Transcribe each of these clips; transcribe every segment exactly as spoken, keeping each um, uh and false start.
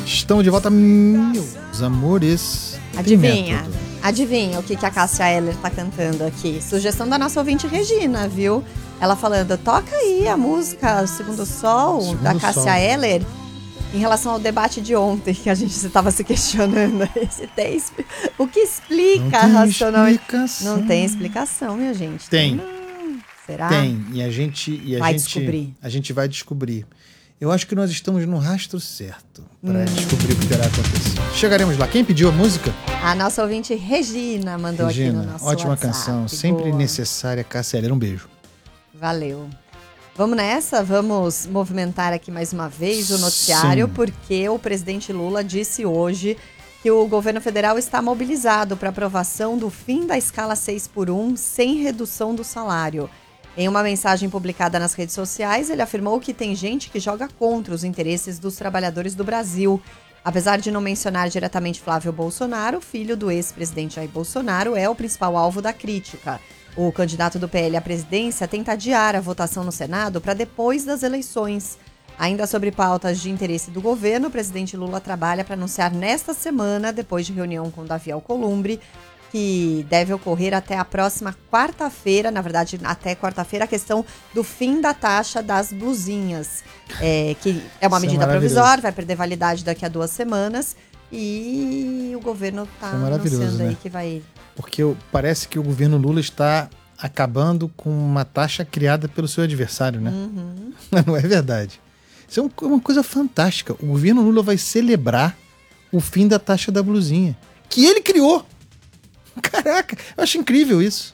Estamos de volta, meus amores. Adivinha, adivinha o que, que a Cássia Eller tá cantando aqui? Sugestão da nossa ouvinte Regina, viu? Ela falando, toca aí a música Segundo o Sol, Segundo da Cássia Sol. Eller, em relação ao debate de ontem, que a gente estava se questionando. Esse tem, o que explica Não tem racionalmente? explicação. Não tem explicação, minha gente. Tem. Não. Será? Tem, e a gente, e a Vai gente, descobrir. a gente vai descobrir. Eu acho que nós estamos no rastro certo para hum. descobrir o que terá acontecido. Chegaremos lá. Quem pediu a música? A nossa ouvinte Regina mandou Regina, aqui no nosso ótima WhatsApp. canção, sempre Boa. necessária. Cássia Eller, um beijo. Valeu. Vamos nessa? Vamos movimentar aqui mais uma vez o noticiário, Sim. porque o presidente Lula disse hoje que o governo federal está mobilizado para aprovação do fim da escala seis por um sem redução do salário. Em uma mensagem publicada nas redes sociais, ele afirmou que tem gente que joga contra os interesses dos trabalhadores do Brasil. Apesar de não mencionar diretamente Flávio Bolsonaro, filho do ex-presidente Jair Bolsonaro é o principal alvo da crítica. O candidato do P L à presidência tenta adiar a votação no Senado para depois das eleições. Ainda sobre pautas de interesse do governo, o presidente Lula trabalha para anunciar nesta semana, depois de reunião com Davi Alcolumbre, que deve ocorrer até a próxima quarta-feira, na verdade, até quarta-feira, a questão do fim da taxa das blusinhas, é, que é uma Isso medida é provisória, vai perder validade daqui a duas semanas, e o governo está é anunciando aí né? que vai... Porque parece que o governo Lula está acabando com uma taxa criada pelo seu adversário, né? Uhum. Não é verdade. Isso é uma coisa fantástica. O governo Lula vai celebrar o fim da taxa da blusinha, que ele criou. Caraca, eu acho incrível isso.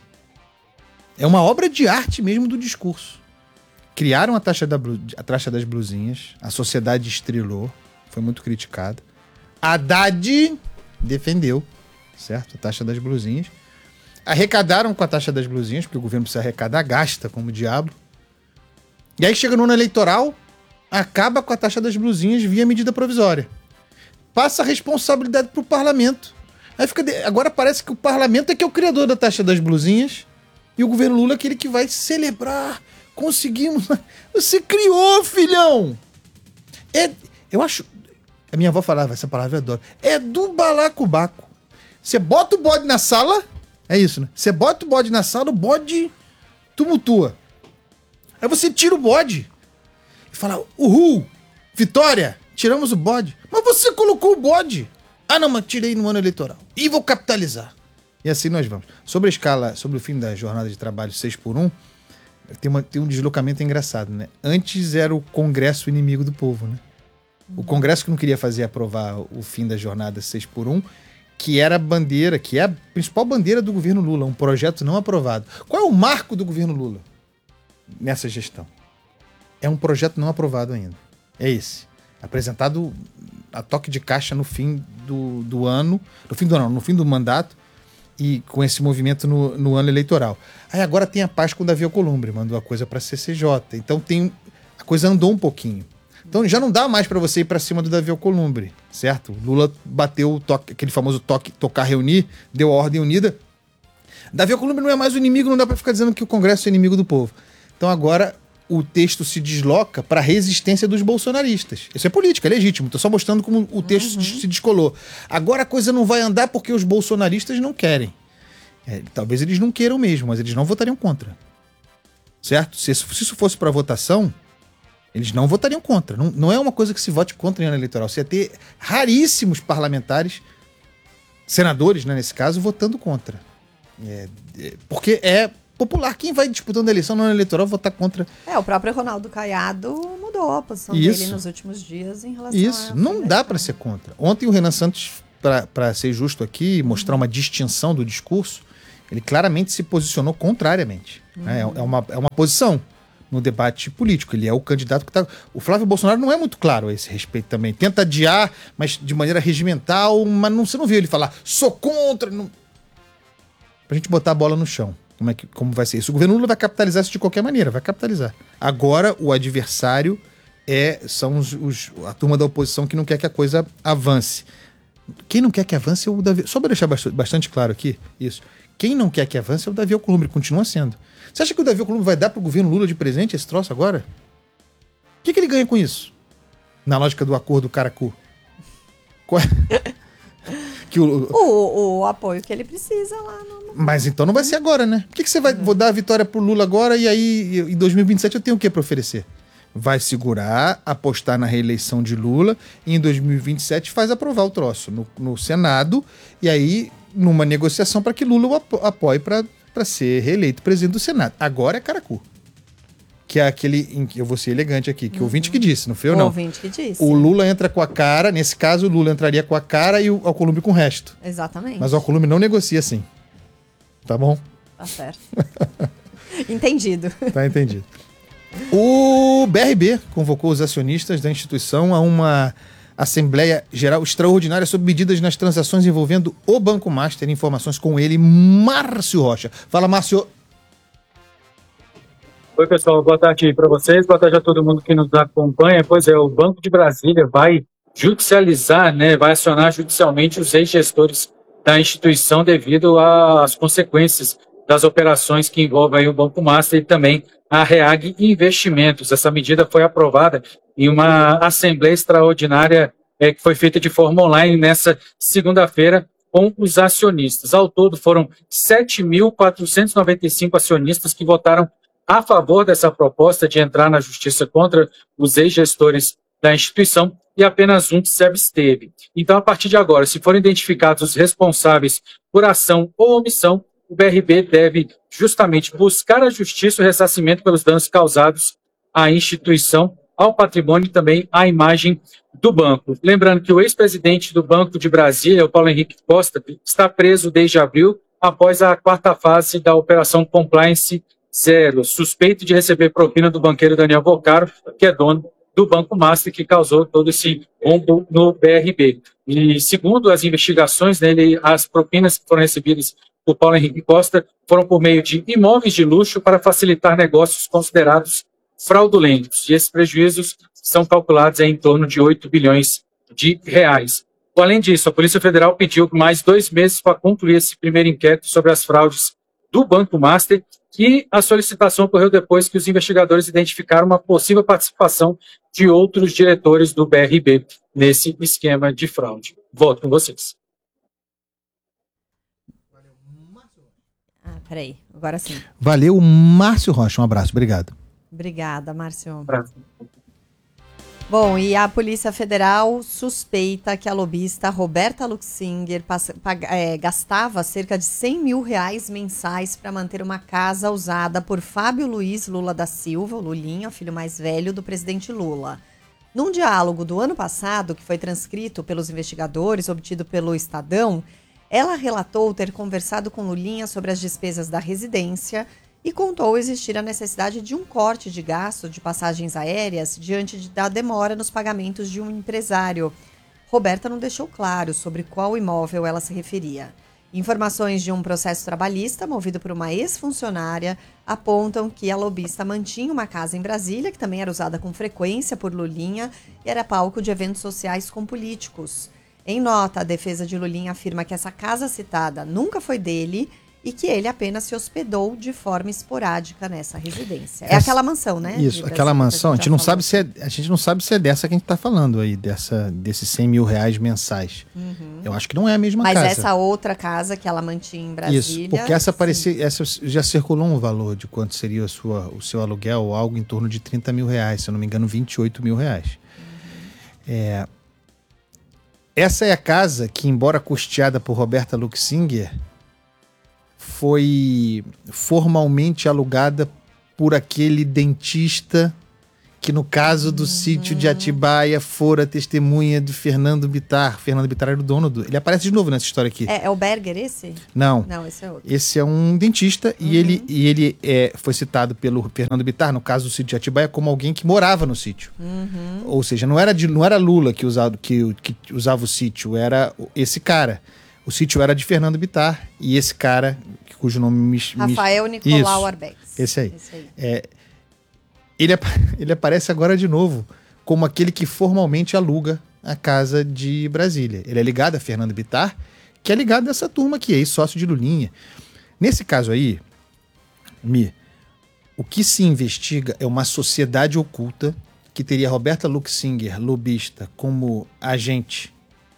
É uma obra de arte mesmo do discurso. Criaram a taxa, da, a taxa das blusinhas, a sociedade estrelou, foi muito criticada. Haddad defendeu, certo? A taxa das blusinhas. Arrecadaram com a taxa das blusinhas, porque o governo precisa arrecadar, gasta como o diabo. E aí chega no ano eleitoral, acaba com a taxa das blusinhas via medida provisória. Passa a responsabilidade para o parlamento. Aí fica de... Agora parece que o parlamento é que é o criador da taxa das blusinhas e o governo Lula é aquele que vai celebrar. Conseguimos. Você criou, filhão! É... Eu acho... A minha avó falava essa palavra, eu adoro. É do balacobaco. Você bota o bode na sala, é isso, né? Você bota o bode na sala, o bode tumultua. Aí você tira o bode e fala, uhul, vitória, tiramos o bode. Mas você colocou o bode. Ah, não, mas tirei no ano eleitoral. E vou capitalizar. E assim nós vamos. Sobre a escala, sobre o fim da jornada de trabalho seis por um, tem, uma, tem um deslocamento engraçado, né? Antes era o Congresso inimigo do povo, né? O Congresso que não queria fazer aprovar o fim da jornada seis por um, que era a bandeira, que é a principal bandeira do governo Lula, um projeto não aprovado. Qual é o marco do governo Lula nessa gestão? É um projeto não aprovado ainda. É esse. Apresentado a toque de caixa no fim do, do ano, no fim do ano, no fim do mandato, e com esse movimento no, no ano eleitoral. Aí agora tem a paz com o Davi Alcolumbre, mandou a coisa para a C C J. Então tem, a coisa andou um pouquinho. Então já não dá mais para você ir para cima do Davi Alcolumbre, certo? Lula bateu o toque, aquele famoso toque, tocar, reunir, deu a ordem unida. Davi Alcolumbre não é mais o inimigo, não dá para ficar dizendo que o Congresso é inimigo do povo. Então agora o texto se desloca para a resistência dos bolsonaristas. Isso é política, é legítimo. Estou só mostrando como o texto uhum. se descolou. Agora a coisa não vai andar porque os bolsonaristas não querem. É, talvez eles não queiram mesmo, mas eles não votariam contra. Certo? Se isso, se isso fosse para votação, eles não votariam contra. Não, não é uma coisa que se vote contra em ano eleitoral. Você ia ter raríssimos parlamentares, senadores, né, nesse caso, votando contra. É, é, porque é popular. Quem vai disputando a eleição no ano eleitoral votar contra? É, o próprio Ronaldo Caiado mudou a posição Isso. dele nos últimos dias em relação Isso. a... Não dá para ser contra. Ontem o Renan Santos, para ser justo aqui e mostrar uma distinção do discurso, ele claramente se posicionou contrariamente. Uhum. Né? É, é, uma, é uma posição no debate político. Ele é o candidato que está... O Flávio Bolsonaro não é muito claro a esse respeito também. Tenta adiar, mas de maneira regimental, mas não, você não viu ele falar, sou contra... Não... Pra gente botar a bola no chão. Como, é que, como vai ser isso? O governo Lula vai capitalizar isso de qualquer maneira, vai capitalizar. Agora, o adversário é, são os, os, a turma da oposição que não quer que a coisa avance. Quem não quer que avance é o Davi... Só para deixar bastante claro aqui, isso. Quem não quer que avance é o Davi Alcolumbre, continua sendo. Você acha que o Davi Alcolumbre vai dar pro governo Lula de presente esse troço agora? O que, que ele ganha com isso? Na lógica do acordo Caracu. Qual é? Que o... O, o apoio que ele precisa lá no... Mas então não vai ser agora, né? Por que, que você vai vou dar a vitória pro Lula agora e aí em dois mil e vinte e sete eu tenho o que para oferecer? Vai segurar, apostar na reeleição de Lula e em dois mil e vinte e sete faz aprovar o troço no, no Senado e aí numa negociação para que Lula o apo apoie para ser reeleito presidente do Senado. Agora é caracu. Que é aquele, em que eu vou ser elegante aqui, que o ouvinte que disse, não foi eu não. O ouvinte que disse. O Lula entra com a cara, nesse caso o Lula entraria com a cara e o Alcolumbre com o resto. Exatamente. Mas o Alcolumbre não negocia assim. Tá bom? Tá certo. Entendido. Tá entendido. O B R B convocou os acionistas da instituição a uma Assembleia Geral Extraordinária sobre medidas nas transações envolvendo o Banco Master. Informações com ele, Márcio Rocha. Fala, Márcio. Oi, pessoal, boa tarde para vocês, boa tarde a todo mundo que nos acompanha. Pois é, o Banco de Brasília vai judicializar, né, vai acionar judicialmente os ex-gestores da instituição devido às consequências das operações que envolvem aí o Banco Master e também a Reag Investimentos. Essa medida foi aprovada em uma Assembleia Extraordinária é, que foi feita de forma online nessa segunda-feira com os acionistas. Ao todo foram sete mil quatrocentos e noventa e cinco acionistas que votaram a favor dessa proposta de entrar na justiça contra os ex-gestores da instituição e apenas um se absteve. Então, a partir de agora, se forem identificados os responsáveis por ação ou omissão, o B R B deve justamente buscar a justiça e o ressarcimento pelos danos causados à instituição, ao patrimônio e também à imagem do banco. Lembrando que o ex-presidente do Banco de Brasília, o Paulo Henrique Costa, está preso desde abril, após a quarta fase da Operação Compliance Zero, suspeito de receber propina do banqueiro Daniel Boccaro, que é dono do Banco Master, que causou todo esse rombo no B R B. E segundo as investigações, nele, as propinas que foram recebidas por Paulo Henrique Costa foram por meio de imóveis de luxo para facilitar negócios considerados fraudulentos. E esses prejuízos são calculados em torno de oito bilhões de reais. Além disso, a Polícia Federal pediu mais dois meses para concluir esse primeiro inquérito sobre as fraudes do Banco Master, que a solicitação ocorreu depois que os investigadores identificaram uma possível participação de outros diretores do B R B nesse esquema de fraude. Volto com vocês. Ah, peraí, agora sim. Valeu, Márcio Rocha. Um abraço, obrigado. Obrigada, Márcio. Abraço. Bom, e a Polícia Federal suspeita que a lobista Roberta Luxinger passa, paga, é, gastava cerca de cem mil reais mensais para manter uma casa usada por Fábio Luiz Lula da Silva, o Lulinha, o filho mais velho do presidente Lula. Num diálogo do ano passado, que foi transcrito pelos investigadores, obtido pelo Estadão, ela relatou ter conversado com Lulinha sobre as despesas da residência e contou existir a necessidade de um corte de gasto de passagens aéreas diante de, da demora nos pagamentos de um empresário. Roberta não deixou claro sobre qual imóvel ela se referia. Informações de um processo trabalhista movido por uma ex-funcionária apontam que a lobista mantinha uma casa em Brasília, que também era usada com frequência por Lulinha e era palco de eventos sociais com políticos. Em nota, a defesa de Lulinha afirma que essa casa citada nunca foi dele e que ele apenas se hospedou de forma esporádica nessa residência. É Essa, aquela mansão, né? Isso, aquela mansão. A gente, a gente não sabe se é, a gente não sabe se é dessa que a gente está falando aí, dessa, desses cem mil reais mensais. Uhum. Eu acho que não é a mesma Mas casa. Mas essa outra casa que ela mantinha em Brasília... Isso, porque essa, parecia, essa já circulou um valor de quanto seria a sua, o seu aluguel, algo em torno de trinta mil reais, se eu não me engano, vinte e oito mil reais. Uhum. É, essa é a casa que, embora custeada por Roberta Luxinger, foi formalmente alugada por aquele dentista que, no caso do uhum. sítio de Atibaia, fora testemunha de Fernando Bittar. Fernando Bittar era o dono do... Ele aparece de novo nessa história aqui. É, é o Berger esse? Não. Não, esse é outro. Esse é um dentista uhum. e ele, e ele é, foi citado pelo Fernando Bittar, no caso do sítio de Atibaia, como alguém que morava no sítio. Uhum. Ou seja, não era, de, não era Lula que usava, que, que usava o sítio, era esse cara. O sítio era de Fernando Bittar e esse cara, cujo nome me... Rafael me... Nicolau Arbex. Esse aí. Esse aí. É, ele, ele aparece agora de novo como aquele que formalmente aluga a casa de Brasília. Ele é ligado a Fernando Bittar, que é ligado a essa turma aqui, aí, sócio de Lulinha. Nesse caso aí, Mi, o que se investiga é uma sociedade oculta que teria Roberta Luxinger, lobista, como agente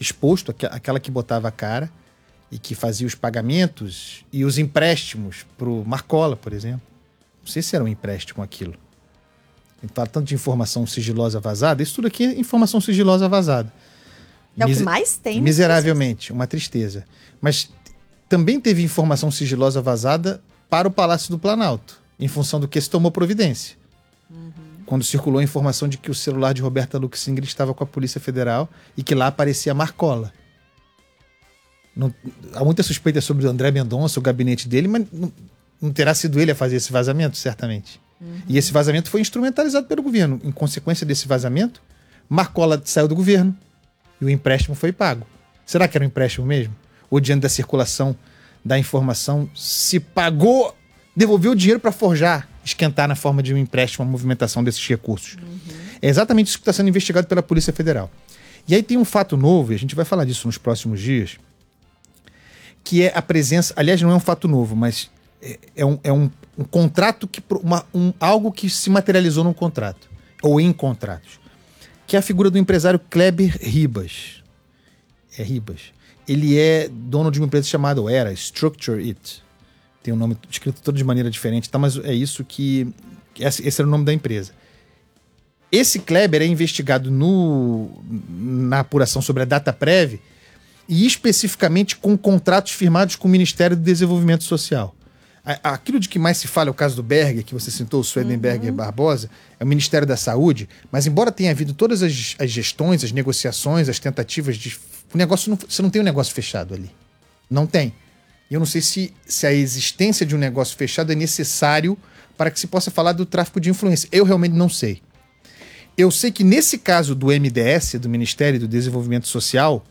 exposto, aquela que botava a cara e que fazia os pagamentos e os empréstimos pro Marcola, por exemplo. Não sei se era um empréstimo aquilo. A gente fala tanto de informação sigilosa vazada, isso tudo aqui é informação sigilosa vazada. É o que mais tem. Miseravelmente, uma tristeza. Mas também teve informação sigilosa vazada para o Palácio do Planalto, em função do que se tomou providência. Uhum. Quando circulou a informação de que o celular de Roberta Luxinger estava com a Polícia Federal e que lá aparecia Marcola. Não, há muita suspeita sobre o André Mendonça, o gabinete dele, mas não, não terá sido ele a fazer esse vazamento, certamente. Uhum. E esse vazamento foi instrumentalizado pelo governo. Em consequência desse vazamento, Marcola saiu do governo e o empréstimo foi pago. Será que era um empréstimo mesmo? Ou diante da circulação da informação, se pagou, devolveu o dinheiro para forjar, esquentar na forma de um empréstimo a movimentação desses recursos? Uhum. É exatamente isso que está sendo investigado pela Polícia Federal. E aí tem um fato novo, e a gente vai falar disso nos próximos dias, que é a presença, aliás, não é um fato novo, mas é, é, um, é um, um contrato, que, uma, um, algo que se materializou num contrato, ou em contratos, que é a figura do empresário Kleber Ribas. É Ribas. Ele é dono de uma empresa chamada, ou era, Structure It. Tem um nome escrito todo de maneira diferente, tá? Mas é isso que... Esse, esse era o nome da empresa. Esse Kleber é investigado no, na apuração sobre a DataPrev, e especificamente com contratos firmados com o Ministério do Desenvolvimento Social. Aquilo de que mais se fala é o caso do Berger, que você citou, o Swedenberger uhum. Barbosa, é o Ministério da Saúde, mas embora tenha havido todas as, as gestões, as negociações, as tentativas de... O negócio não, você não tem um negócio fechado ali. Não tem. E eu não sei se, se a existência de um negócio fechado é necessário para que se possa falar do tráfico de influência. Eu realmente não sei. Eu sei que nesse caso do M D S, do Ministério do Desenvolvimento Social,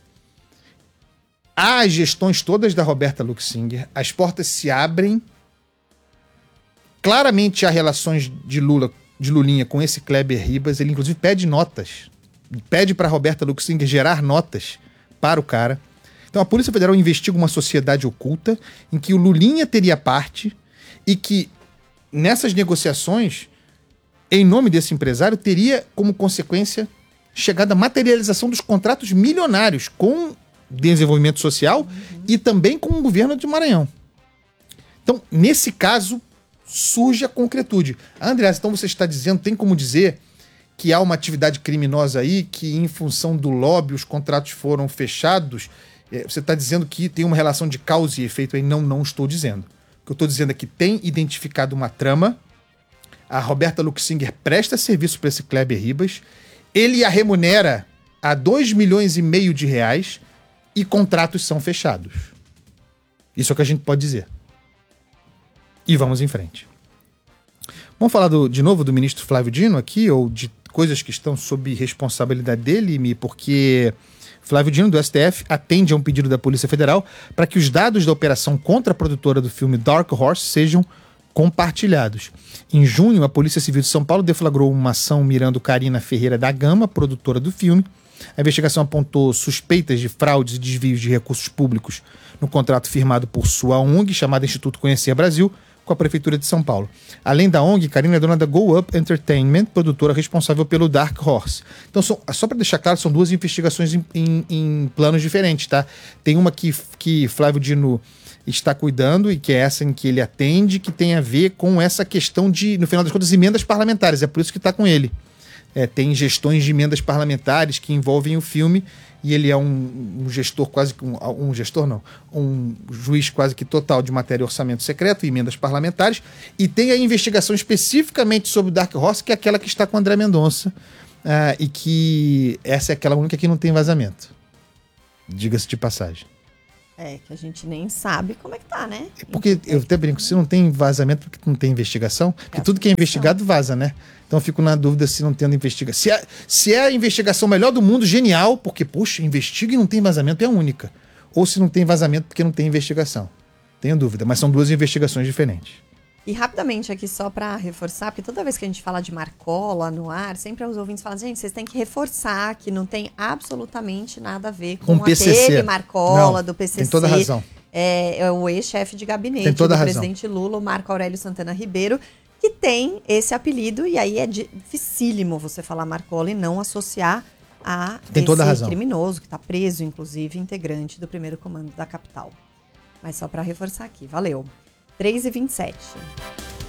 as gestões todas da Roberta Luxinger, as portas se abrem. Claramente há relações de Lula, de Lulinha com esse Kleber Ribas. Ele inclusive pede notas. Pede para a Roberta Luxinger gerar notas para o cara. Então a Polícia Federal investiga uma sociedade oculta em que o Lulinha teria parte e que nessas negociações, em nome desse empresário, teria como consequência chegada a materialização dos contratos milionários com desenvolvimento social uhum. e também com o governo de Maranhão. Então, nesse caso, surge a concretude. André, então você está dizendo, tem como dizer que há uma atividade criminosa aí, que em função do lobby os contratos foram fechados? Você está dizendo que tem uma relação de causa e efeito aí? Não, não estou dizendo. O que eu estou dizendo é que tem identificado uma trama, a Roberta Luxinger presta serviço para esse Kleber Ribas, ele a remunera a dois milhões e meio de reais e contratos são fechados. Isso é o que a gente pode dizer. E vamos em frente. Vamos falar do, de novo do ministro Flávio Dino aqui, ou de coisas que estão sob responsabilidade dele, porque Flávio Dino, do S T F, atende a um pedido da Polícia Federal para que os dados da operação contra a produtora do filme Dark Horse sejam compartilhados. Em junho, a Polícia Civil de São Paulo deflagrou uma ação mirando Karina Ferreira da Gama, produtora do filme. A investigação apontou suspeitas de fraudes e desvios de recursos públicos no contrato firmado por sua O N G, chamada Instituto Conhecer Brasil, com a Prefeitura de São Paulo. Além da O N G, Karina é dona da Go Up Entertainment, produtora responsável pelo Dark Horse. Então, são, só para deixar claro, são duas investigações em, em, em planos diferentes, tá? Tem uma que, que Flávio Dino está cuidando, e que é essa em que ele atende, que tem a ver com essa questão de, no final das contas, emendas parlamentares. É por isso que está com ele. É, tem gestões de emendas parlamentares que envolvem o filme, e ele é um, um gestor quase que um, um gestor não, um juiz quase que total de matéria orçamento secreto e emendas parlamentares, e tem a investigação especificamente sobre o Dark Horse, que é aquela que está com o André Mendonça, uh, e que essa é aquela única que não tem vazamento, diga-se de passagem. É, que a gente nem sabe como é que tá, né? Porque eu até brinco, se não tem vazamento, porque não tem investigação, porque tudo que é investigado vaza, né? Então eu fico na dúvida se não tendo investigação. Se é, se é a investigação melhor do mundo, genial, porque, puxa, investiga e não tem vazamento, é a única. Ou se não tem vazamento porque não tem investigação. Tenho dúvida, mas são duas investigações diferentes. E rapidamente aqui, só para reforçar, porque toda vez que a gente fala de Marcola no ar, sempre os ouvintes falam, gente, vocês têm que reforçar que não tem absolutamente nada a ver com, com a P C C. Teve Marcola, não, do P C C. Tem toda a razão. É, é o ex-chefe de gabinete tem toda do a razão. presidente Lula, o Marco Aurélio Santana Ribeiro, que tem esse apelido, e aí é dificílimo você falar Marcola e não associar a Tem toda a esse razão. criminoso, que está preso, inclusive, integrante do primeiro comando da capital. Mas só para reforçar aqui, valeu. três e vinte e sete.